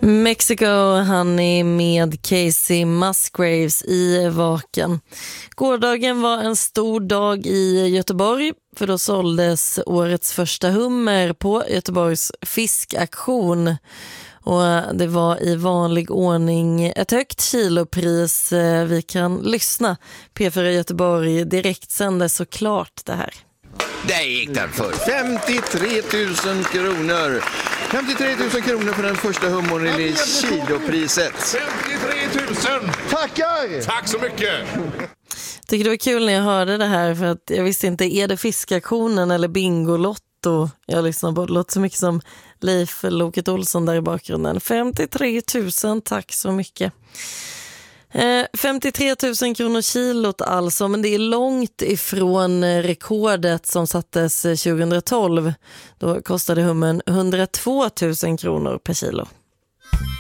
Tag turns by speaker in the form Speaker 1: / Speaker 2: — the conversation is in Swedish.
Speaker 1: Mexico Honey med Casey Musgraves i Vaken. Gårdagen var en stor dag i Göteborg, för då såldes årets första hummer på Göteborgs fiskaktion. Och det var i vanlig ordning ett högt kilopris. Vi kan lyssna. P4 Göteborg direkt sände såklart det här.
Speaker 2: Där gick den för 53 000 kronor. 53 000 kronor för den första hummern i kilopriset.
Speaker 3: 53 000!
Speaker 2: Tackar!
Speaker 3: Tack så mycket!
Speaker 1: Tycker det var kul när jag hörde det här, för att jag visste inte, är det fiskaktionen eller Bingolotto? Jag lyssnar på det, låter så mycket som Leif Loket Olsson där i bakgrunden. 53 000, tack så mycket. 53 000 kronor kilot alltså, men det är långt ifrån rekordet som sattes 2012. Då kostade hummen 102 000 kronor per kilo.